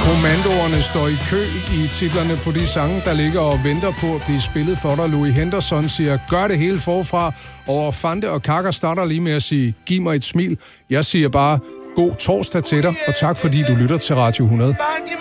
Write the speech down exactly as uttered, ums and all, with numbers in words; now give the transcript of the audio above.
Kommandoerne står i kø i titlerne på de sange, der ligger og venter på at blive spillet for dig. Louis Henderson siger, gør det hele forfra, og Fante og Kakker starter lige med at sige, giv mig et smil. Jeg siger bare, god torsdag til dig, og tak fordi du lytter til Radio hundrede.